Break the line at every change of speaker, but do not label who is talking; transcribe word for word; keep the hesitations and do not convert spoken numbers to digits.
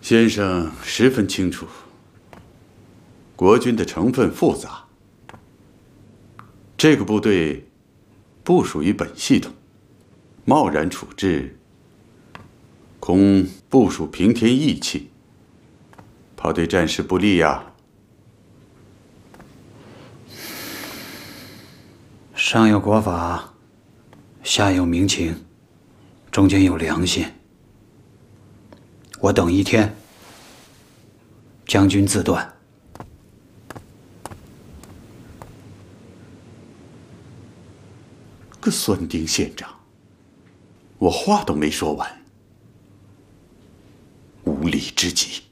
先生十分清楚，国军的成分复杂，这个部队不属于本系统，贸然处置，恐部署平添义气，怕对战士不利呀。
上有国法，下有民情，中间有良心。我等一天，将军自断。
个孙丁县长，我话都没说完，无礼之极。